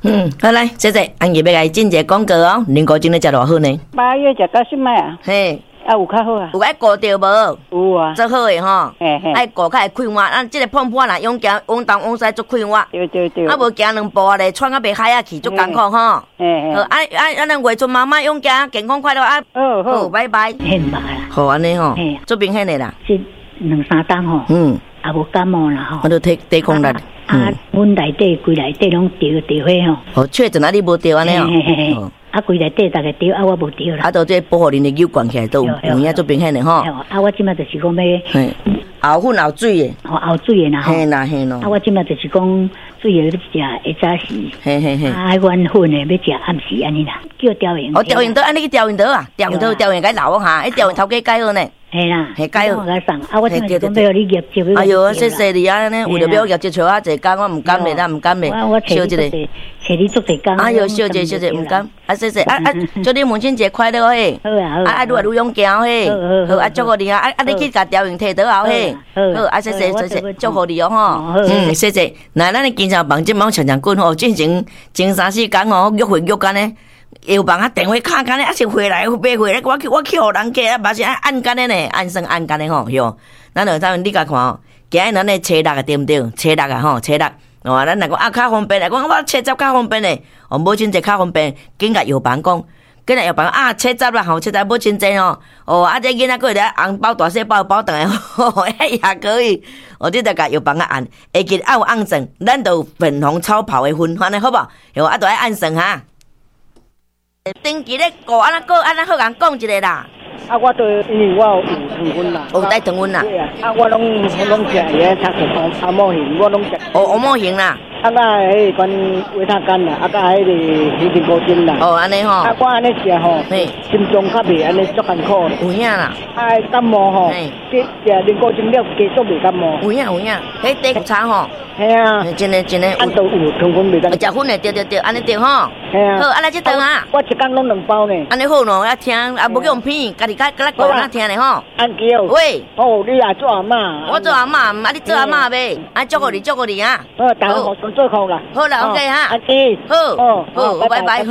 好来，姐姐，俺日要来进一个广告哦。林国精咧食偌好呢 8月食到什么啊？ 嘿， 有较好啊？ 有爱顾着无？ 有啊， 做好诶吼， 嘿嘿， 爱顾较会快活。咱即个碰破啦，用行往东往西做快活。 对对对。 啊，无行两步啊咧，喘到袂海啊去，足艰苦吼。 嘿嘿。 好，咱月春妈妈用行健康快乐啊。好，拜拜。 很麻啦。 好安尼吼，做明显诶啦。 这2-3档吼，也无感冒啦吼。 我都抵抗力。 阮内底规内底拢调伙吼。 哦，确诊啊，你无调安尼哦。 啊，规内底大家调，我无调啦。 啊，都这保护恁的油灌起来都有影做明显的吼。 啊，我即摆就是讲要熬粉熬水的， 熬水的啦吼。 嘿啦嘿咯。 啊，我即摆就是讲水的要食会早时， 嘿嘿嘿。 啊，阮粉的要食暗时安尼啦，叫调盐。 哦，调盐刀安尼去调盐刀啊，调盐该老哈，迄调盐头家改好呢。 嘿啦， 嘿改好。 我即摆就要你业绩。 哎呦，谢谢你啊，安尼为了要业绩找啊一工，我唔甘咧，唔甘咧。小一个， 找你做一工。 哎呦，小姐，唔甘。啊，谢谢啊，祝你母亲节快乐嘿。 好啊好。 啊，愈来愈勇敢嘿。好啊，祝福你啊！你去甲调盐摕倒后嘿。好啊，谢谢，祝福你哦吼。谢谢。那咱的经常房即忙常常滚吼，进前3-4工哦，约会约干呢。又帮啊电话卡干咧，啊是回来买回来，我去互人家啊，嘛是按干咧呢，按算按干咧吼，哟。咱就咱你甲看吼，今日咱咧初六啊，对毋对？初六啊吼，初六。哦，咱来讲啊，较方便来讲，我初10较方便咧。哦，母亲节较方便，紧甲药房讲，紧甲药房啊，初10啦吼，初10母亲节吼。哦，啊这囡仔过来红包大细包包倒来，吼，也可以。哦，你得甲药房啊按，会记有按算，咱就粉红超跑的分，安尼好无？哟，啊，都爱按算哈。登记咧过安那个安那好人讲一个啦。 啊，我对，因为我有糖分啦。 有带糖分啦。 对啊，啊，我拢食个差不多阿毛型，我拢食。 哦，阿毛型啦。 啊，甲迄款维他干啦，啊，甲迄个鱼鳞菇精啦。 哦，安尼吼。 啊，我安尼食吼，心脏较袂安尼足艰苦。 有影啦。 啊，感冒吼，去食鳞菇精了，加足袂感冒。 有影，迄地差吼。 系啊。 真诶。 啊，都有糖分袂当。 食粉诶，对，安尼对吼。 系啊。 好，啊来这顿啊。 我一工拢2包呢。 安尼好咯，要听，啊无叫用片，家己甲咱讲咱听咧吼。 安叫。 喂。 哦，你也做阿嬷。 我做阿嬷，啊你做阿嬷呗。啊，祝福你啊。 好，大家互相做好啦。 好啦 ，OK 哈。好，拜拜。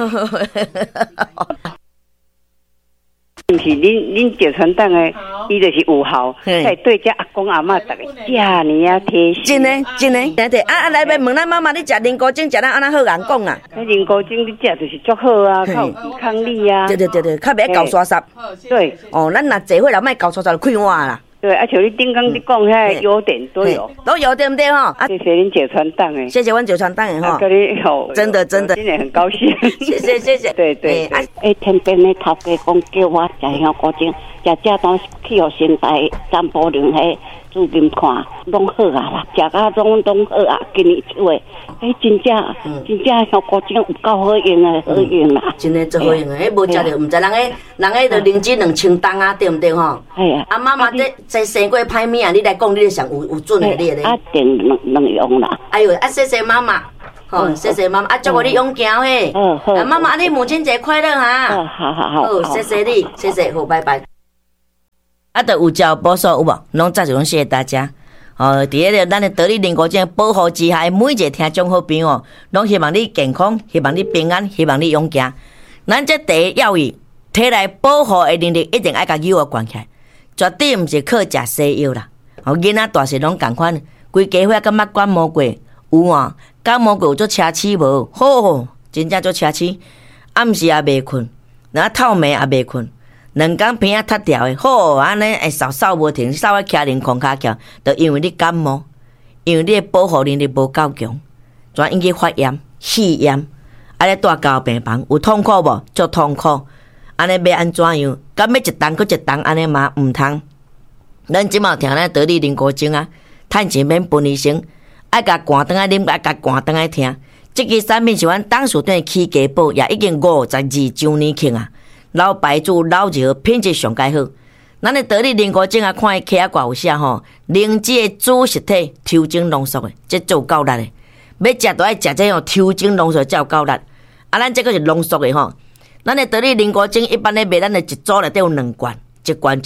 毋是恁赵传党诶，伊就是有效，在对遮阿公阿嬷逐个遮尼啊贴心。 真诶，对啊，来要问咱妈妈，你食灵菇精食咱安那好人讲啊？ 迄灵菇精你食就是足好啊，较有抵抗力啊。 对，较袂搞刷煞。 对。 哦，咱若坐伙了，莫搞刷煞就快活啦。 对，而且你顶刚你讲遐优点都有， 都有对不对吼？ 谢谢恁九川党诶， 谢谢阮九川党诶吼， 跟你好， 真的， 今年很高兴， 谢谢， 对， 天边的头家讲叫我食香菇精，食这东西去互身体散步量迄主任看，拢好啊啦，食甲拢好啊，今年出诶，真正香菇精有够好用诶，好用啦， 真诶最好用诶，迄无食着毋知人诶着灵芝2000担啊，对毋对吼？ 系啊， 啊妈妈这生过歹物啊，你来讲，你就上有准诶，你咧。 啊，定能用啦。 哎呦，啊谢谢妈妈，好，谢谢妈妈，啊祝福你勇敢嘿。好，妈妈，你母亲节快乐哈。好，谢谢你，谢谢，好，拜拜。啊，都有照保守有无？拢早就讲谢谢大家。哦，伫个咱的得力灵菇精保护之下，每一个听众好朋友，拢希望你健康，希望你平安，希望你勇敢。咱这第一要义，体内保护的能力一定爱甲幼儿关起来，绝对毋是靠食西药啦。哦，囡仔大细拢共款，规家伙感觉感冒过，有啊，感冒过有做车齿无？好，真正做车齿，暗时也袂困，然后透暝也袂困。2工鼻仔塌掉的，好安尼会扫无停，扫啊徛连空骹桥，就因为你感冒，因为你的保护能力无够强，转引起发炎、肺炎，安尼住交病房有痛苦无？足痛苦，安尼要安怎样？敢要一档搁一档安尼嘛毋通。咱即马听咱得力灵菇精啊，趁钱免分医生，爱甲灌倒来啉，爱甲灌倒来听。即支产品是阮董事长起家宝，也已经52周年庆啊。老牌子老字号品质上介好，咱的得力灵菇精啊，看伊壳仔挂有写吼，灵芝的主食体抽精浓缩的，这足够力的。要食都爱食这种抽精浓缩才有够力。啊，咱这个是浓缩的吼，咱的得力灵菇精一般咧卖，咱的一组内底有2罐，一罐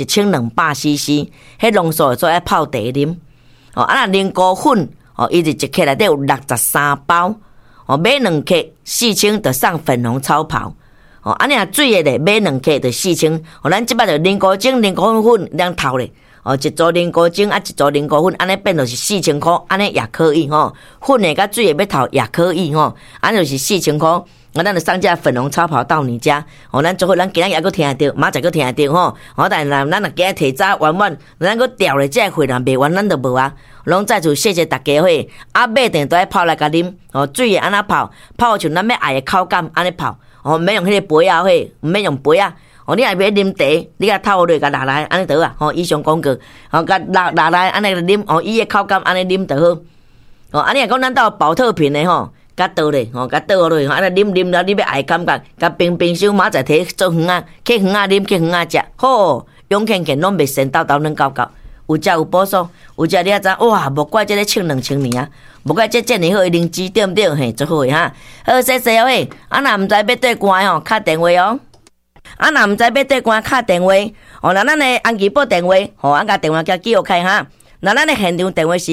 1200cc， 迄浓缩的做爱泡茶啉。哦，啊那灵菇粉哦，伊是一克内底有63包。 买2克4000就送粉红超跑。安尼啊水的咧，买2克就4000。咱即摆就凝固精、凝固粉两套咧。一组凝固精一组凝固粉，安尼变就是4000块，安尼也可以吼。粉的甲水的要头也可以吼，安尼就是4000块。咱就送这粉红超跑到你家。咱做伙，咱今日也搁听得到，明仔再搁听得到吼。但是咱若今日提早完，咱搁调咧这货人卖完，咱就无啊。拢再次谢谢大家伙，买定都爱泡来甲啉。水会安怎泡？泡像咱要爱的口感安尼泡。免用迄个杯啊，毋免用杯啊。你若要啉茶，你甲透落甲拿来安尼得啊。以上讲过，甲拿来安尼啉，伊的口感安尼啉就好。安尼若讲咱到保特瓶的吼。甲倒咧，甲倒落去，安尼啉了，你要爱感觉，甲冰箱明仔摕做园啊，去园啊啉，去园啊食，好，永健健拢袂先斗软搞搞，有食有补数，有食你啊知，哇，无怪这咧庆2000年啊，无怪这尼好灵芝对毋对？嘿，最好诶哈，好谢谢喂，若毋知要对关吼，敲电话哦，若毋知要对关敲电话，若咱诶安琪报电话，甲电话叫记录开哈，若咱诶现场电话是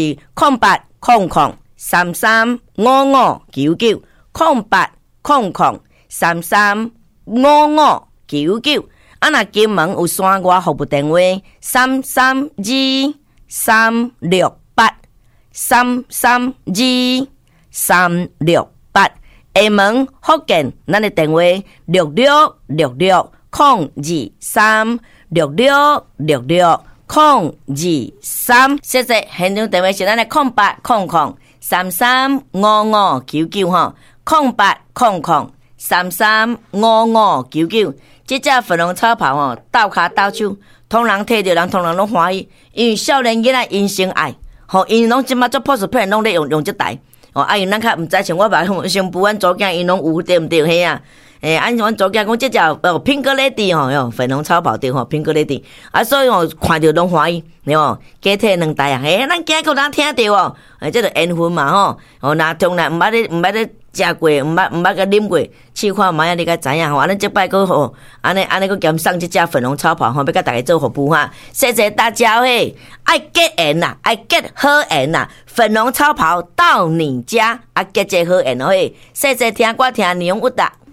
0800335599，0800335599。若金门有山外服务电话332368，332368。厦门福建咱的电话6666020366660203。谢谢，现场电话是咱的0800335599吼，0800335599。这只粉红超跑吼，斗骹斗手，通人摕着人，通人拢欢喜，因为少年囡仔因先爱，因拢即马做 postplan 拢咧用这台，因咱较毋知像我爸上部阮祖囝因拢有对毋对？嘿啊，按阮祖囝讲这只Pink Lady 吼，粉红超跑对吼 Pink Lady，所以看着拢欢喜，对无？加摕2台啊，咱今个人听着哦，这就缘分嘛吼，若从来毋捌咧食过，毋捌甲啉过，试看卖啊，你甲知影吼。咱即摆个吼，安尼个兼送即只粉红超跑吼，要甲大家做服务哈。谢谢大家嘿，爱结缘啦，爱结好缘啦，粉红超跑到你家，结这好缘嘿。谢谢听歌听年物的。